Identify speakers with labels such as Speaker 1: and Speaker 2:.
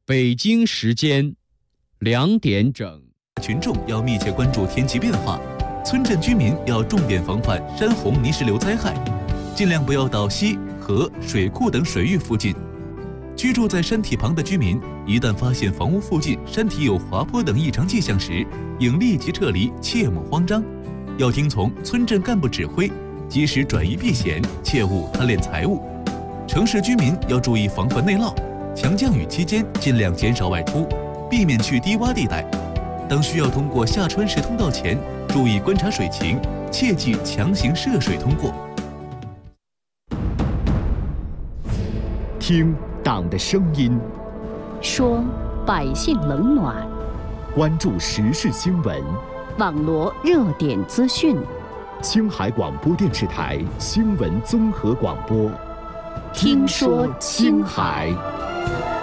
Speaker 1: 北京时间2点整，
Speaker 2: 群众要密切关注天气变化，村镇居民要重点防范山洪泥石流灾害，尽量不要到溪、河、水库等水域附近。居住在山体旁的居民，一旦发现房屋附近山体有滑坡等异常迹象时，应立即撤离，切莫慌张。要听从村镇干部指挥，及时转移避险，切勿贪恋财物。城市居民要注意防范内涝，强降雨期间尽量减少外出，避免去低洼地带。当需要通过下穿石通道前，注意观察水情，切忌强行涉水通过。
Speaker 3: 听党的声音，
Speaker 4: 说百姓冷暖，
Speaker 3: 关注时事新闻，
Speaker 4: 网罗热点资讯。
Speaker 3: 青海广播电视台新闻综合广播，
Speaker 4: 听说青海。